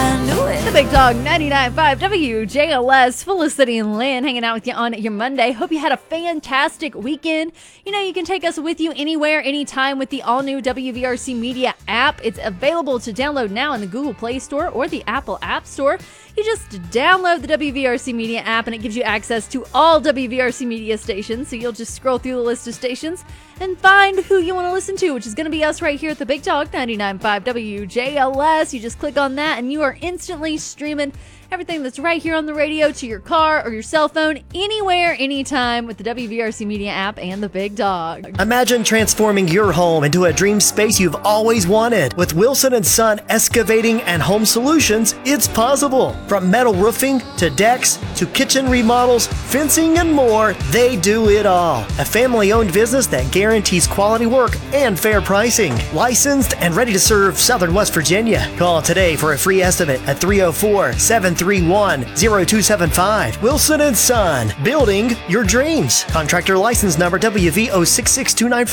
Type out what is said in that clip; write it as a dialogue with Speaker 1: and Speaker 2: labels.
Speaker 1: I knew it.
Speaker 2: The Big Dog 99.5 WJLS, Felicity and Lynn hanging out with you on your Monday. Hope you had a fantastic weekend. You know, you can take us with you anywhere, anytime with the all-new WVRC Media app. It's available to download now in the Google Play Store or the Apple App Store. You just download the WVRC Media app and it gives you access to all WVRC Media stations. So you'll just scroll through the list of stations and find who you want to listen to, which is going to be us right here at the Big Dog 99.5 WJLS. You just click on that and you are instantly streaming everything that's right here on the radio to your car or your cell phone, anywhere, anytime with the WVRC Media app and the Big Dog.
Speaker 3: Imagine transforming your home into a dream space you've always wanted. With Wilson & Son Excavating and Home Solutions, it's possible. From metal roofing to decks to kitchen remodels, fencing, and more, they do it all. A family-owned business that guarantees quality work and fair pricing. Licensed and ready to serve Southern West Virginia. Call today for a free estimate at 304-731-0275. Wilson & Son, building your dreams. Contractor license number WV06629.